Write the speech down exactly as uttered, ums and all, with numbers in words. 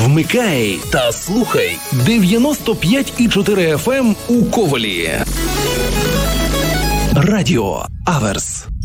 Вмикай та слухай дев'яносто п'ять і чотири еф ем у Ковелі. Радіо Аверс.